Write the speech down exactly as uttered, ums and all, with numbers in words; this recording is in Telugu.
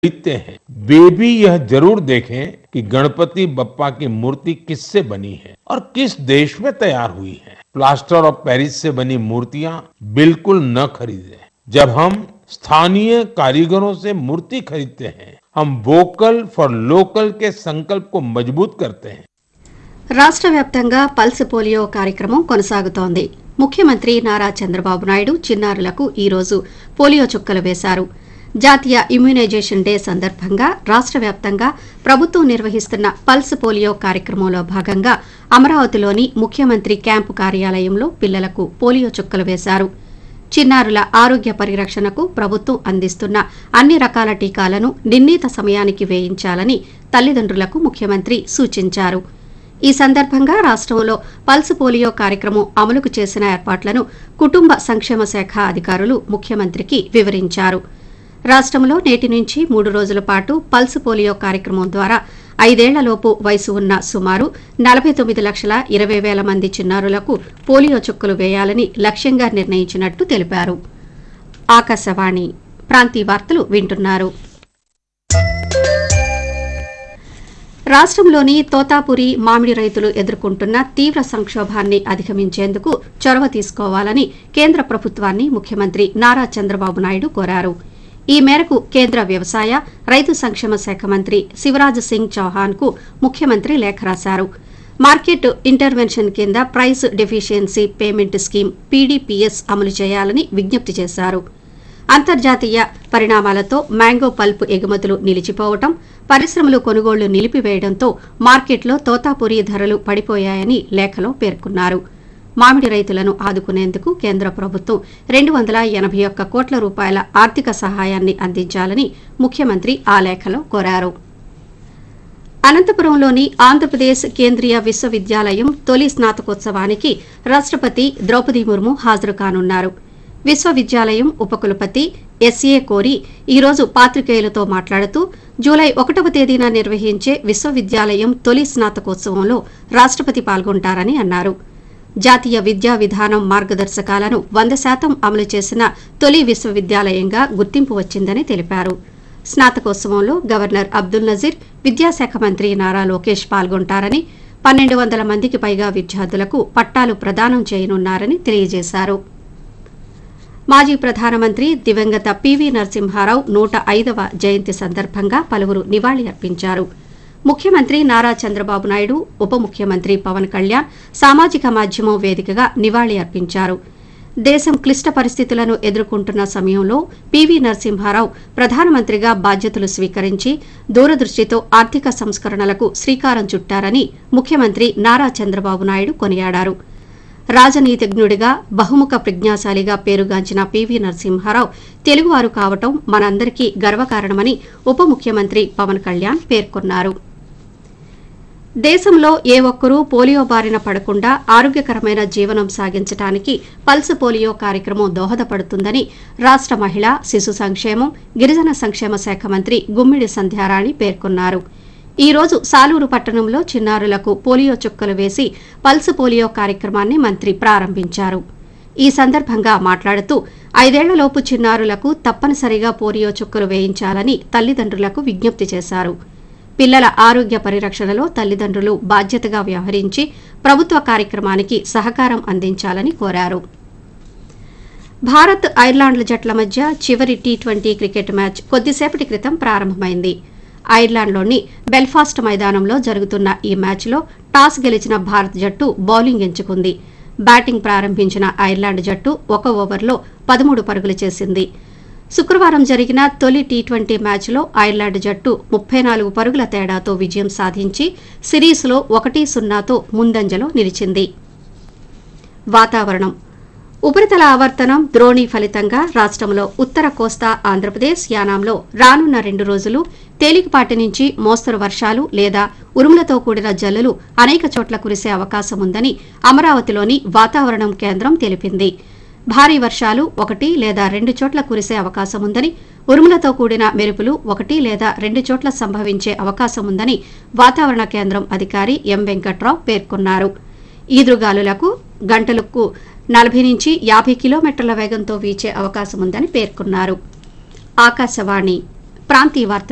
खरीदते हैं वे भी यह जरूर देखें कि गणपति बप्पा की मूर्ति किससे बनी है और किस देश में तैयार हुई है। प्लास्टर ऑफ पेरिस से बनी मूर्तियां बिल्कुल न खरीदें। जब हम स्थानीय कारीगरों से मूर्ति खरीदते हैं, हम वोकल फॉर लोकल के संकल्प को मजबूत करते हैं। రాష్ట్ర వ్యాప్తంగా పల్స్ పోలియో కార్యక్రమం కొనసాగుతోంది. ముఖ్యమంత్రి నారా చంద్రబాబు నాయుడు చిన్నారులకు ఈ రోజు పోలియో చుక్కలు వేశారు. జాతీయ ఇమ్యునైజేషన్ డే సందర్భంగా రాష్ట్ర వ్యాప్తంగా ప్రభుత్వం నిర్వహిస్తున్న పల్స్ పోలియో కార్యక్రమంలో భాగంగా అమరావతిలోని ముఖ్యమంత్రి క్యాంపు కార్యాలయంలో పిల్లలకు పోలియో చుక్కలు వేశారు. చిన్నారుల ఆరోగ్య పరిరక్షణకు ప్రభుత్వం అందిస్తున్న అన్ని రకాల టీకాలను నిర్ణీత సమయానికి వేయించాలని తల్లిదండ్రులకు ముఖ్యమంత్రి సూచించారు. ఈ సందర్భంగా రాష్ట్రంలో పల్స్ పోలియో కార్యక్రమం అమలుకు చేసిన ఏర్పాట్లను కుటుంబ సంక్షేమ శాఖ అధికారులు ముఖ్యమంత్రికి వివరించారు. రాష్ట్రంలో నేటి నుంచి మూడు రోజుల పాటు పల్స్ పోలియో కార్యక్రమం ద్వారా ఐదేళ్లలోపు వయసు ఉన్న సుమారు నలభై తొమ్మిది లక్షల ఇరవై వేల మంది చిన్నారులకు పోలియో చుక్కలు వేయాలని లక్ష్యంగా నిర్ణయించినట్టు తెలిపారు. ఆకాశవాణి ప్రాంతీయ వార్తలు వింటున్నారు. రాష్ట్రంలోని తోతాపురి మామిడి రైతులు ఎదుర్కొంటున్న తీవ్ర సంక్షోభాన్ని అధిగమించేందుకు చొరవ తీసుకోవాలని కేంద్ర ప్రభుత్వాన్ని ముఖ్యమంత్రి నారా చంద్రబాబు నాయుడు కోరారు. ఈ మేరకు కేంద్ర వ్యవసాయ రైతు సంక్షేమ శాఖ మంత్రి శివరాజ్ సింగ్ చౌహాన్ కు ముఖ్యమంత్రి లేఖ రాశారు. మార్కెట్ ఇంటర్వెన్షన్ కింద ప్రైస్ డెఫిషియన్సీ పేమెంట్ స్కీమ్ పీడీపీఎస్ అమలు చేయాలని విజ్ఞప్తి చేశారు. అంతర్జాతీయ పరిణామాలతో మ్యాంగో పల్ప్ ఎగుమతులు నిలిచిపోవడం, పరిశ్రమలు కొనుగోళ్లు నిలిపివేయడంతో మార్కెట్లో తోతాపురి ధరలు పడిపోయాయని లేఖలో పేర్కొన్నారు. మామిడి రైతులను ఆదుకునేందుకు కేంద్ర ప్రభుత్వం రెండు వందల ఎనభై ఒక్క కోట్ల రూపాయల ఆర్థిక సహాయాన్ని అందించాలని ముఖ్యమంత్రి ఆ లేఖలో కోరారు. అనంతపురంలోని ఆంధ్రప్రదేశ్ కేంద్రీయ విశ్వవిద్యాలయం తొలి స్నాతకోత్సవానికి రాష్టపతి ద్రౌపది ముర్ము హాజరు కానున్నారు. విశ్వవిద్యాలయం ఉపకులపతి ఎస్ఏ కోరి ఈరోజు పాత్రికేయులతో మాట్లాడుతూ జూలై ఒకటవ తేదీన నిర్వహించే విశ్వవిద్యాలయం తొలి స్నాతకోత్సవంలో రాష్టపతి పాల్గొంటారని అన్నారు. జాతీయ విద్యా విధానం మార్గదర్శకాలను వంద శాతం అమలు చేసిన తొలి విశ్వవిద్యాలయంగా గుర్తింపు వచ్చిందని తెలిపారు. స్నాతకోత్సవంలో గవర్నర్ అబ్దుల్ నజీర్, విద్యాశాఖ మంత్రి నారా లోకేష్ పాల్గొంటారని, పన్నెండు వందల మందికి పైగా విద్యార్థులకు పట్టాలు ప్రదానం చేయనున్నారని తెలియజేశారు. మాజీ ప్రధానమంత్రి దివంగత పివి నరసింహారావు నూట ఐదవ జయంతి సందర్భంగా పలువురు నివాళి అర్పించారు. ముఖ్యమంత్రి నారా చంద్రబాబు నాయుడు, ఉప ముఖ్యమంత్రి పవన్ కళ్యాణ్ సామాజిక మాధ్యమం వేదికగా నివాళి అర్పించారు. దేశం క్లిష్ట పరిస్థితులను ఎదుర్కొంటున్న సమయంలో పివి నరసింహారావు ప్రధానమంత్రిగా బాధ్యతలు స్వీకరించి దూరదృష్టితో ఆర్థిక సంస్కరణలకు శ్రీకారం చుట్టారని ముఖ్యమంత్రి నారా చంద్రబాబు నాయుడు కొనియాడారు. రాజనీతిజ్ఞుడిగా, బహుముఖ ప్రజ్ఞాశాలిగా పేరుగాంచిన పివి నరసింహారావు తెలుగువారు కావటం మనందరికీ గర్వకారణమని ఉప ముఖ్యమంత్రి పవన్ కళ్యాణ్ పేర్కొన్నారు. దేశంలో ఏ ఒక్కరూ పోలియో బారిన పడకుండా ఆరోగ్యకరమైన జీవనం సాగించడానికి పల్స్ పోలియో కార్యక్రమం దోహదపడుతుందని రాష్ట మహిళా, శిశు సంక్షేమం, గిరిజన సంక్షేమ శాఖ మంత్రి గుమ్మిడి సంధ్యారాణి పేర్కొన్నారు. ఈ రోజు సాలూరు పట్టణంలో చిన్నారులకు పోలియో చుక్కలు వేసి పల్స్ పోలియో కార్యక్రమాన్ని మంత్రి ప్రారంభించారు. ఈ సందర్భంగా మాట్లాడుతూ ఐదేళ్లలోపు చిన్నారులకు తప్పనిసరిగా పోలియో చుక్కలు వేయించాలని తల్లిదండ్రులకు విజ్ఞప్తి చేశారు. పిల్లల ఆరోగ్య పరిరక్షణలో తల్లిదండ్రులు బాధ్యతగా వ్యవహరించి ప్రభుత్వ కార్యక్రమానికి సహకారం అందించాలని కోరారు. భారత్, ఐర్లాండ్ల జట్ల మధ్య చివరి టీ ట్వంటీ క్రికెట్ మ్యాచ్ కొద్దిసేపటి క్రితం ప్రారంభమైంది. ఐర్లాండ్లోని బెల్ఫాస్ట్ మైదానంలో జరుగుతున్న ఈ మ్యాచ్లో టాస్ గెలిచిన భారత్ జట్టు బౌలింగ్ ఎంచుకుంది. బ్యాటింగ్ ప్రారంభించిన ఐర్లాండ్ జట్టు ఒక ఓవర్లో పదమూడు పరుగులు చేసింది. శుక్రవారం జరిగిన తొలి టీ ట్వంటీ మ్యాచ్లో ఐర్లాండ్ జట్టు ముప్పై నాలుగు పరుగుల తేడాతో విజయం సాధించి సిరీస్లో ఒకటి సున్నాతో ముందంజలో నిలిచింది. వాతావరణం. ఉపరితల ఆవర్తనం ద్రోణి ఫలితంగా రాష్ట్రంలో ఉత్తర కోస్తా ఆంధ్రప్రదేశ్, యానాంలో రానున్న రెండు రోజులు తేలికపాటి నుంచి మోస్తరు వర్షాలు లేదా ఉరుములతో కూడిన జల్లులు అనేక చోట్ల కురిసే అవకాశం ఉందని అమరావతిలోని వాతావరణం కేంద్రం తెలిపింది. భారీ వర్షాలు ఒకటి లేదా రెండు చోట్ల కురిసే అవకాశం ఉందని, ఉరుములతో కూడిన మెరుపులు ఒకటి లేదా రెండు చోట్ల సంభవించే అవకాశం ఉందని వాతావరణ కేంద్రం అధికారి ఎం వెంకట్రావు పేర్కొన్నారు. ఈదురుగాలులకు గంటలకు నలభై నుంచి యాభై కిలోమీటర్ల వేగంతో వీచే అవకాశం ఉందని పేర్కొన్నారు. ఆకాశవాణి ప్రాంతీయ వార్తలు